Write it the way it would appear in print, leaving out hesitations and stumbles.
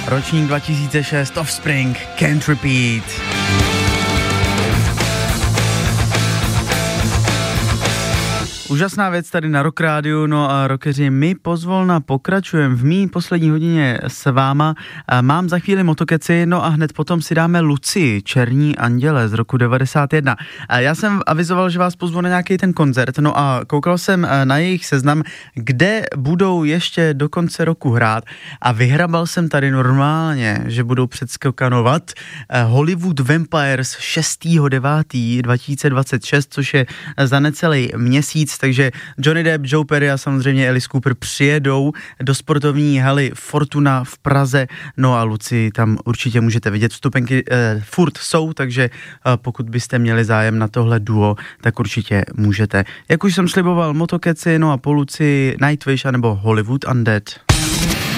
Ročník 2006, Offspring, Can't Repeat. Úžasná věc tady na Rock Rádiu, no a rockeři, my pozvolna pokračujeme v mý poslední hodině s váma. Mám za chvíli Motokeci, no a hned potom si dáme Lucii, Černí anděle z roku 91. Já jsem avizoval, že vás pozvu na nějaký ten koncert, no a koukal jsem na jejich seznam, kde budou ještě do konce roku hrát a vyhrabal jsem tady normálně, že budou předskokanovat Hollywood Vampires 6.9.2026, což je za necelý měsíc. Takže Johnny Depp, Joe Perry a samozřejmě Alice Cooper přijedou do sportovní haly Fortuna v Praze, no a Luci tam určitě můžete vidět. Vstupenky furt jsou, takže pokud byste měli zájem na tohle duo, tak určitě můžete. Jak už jsem sliboval, Motokeci, no a po Luci Nightwish anebo Hollywood Undead.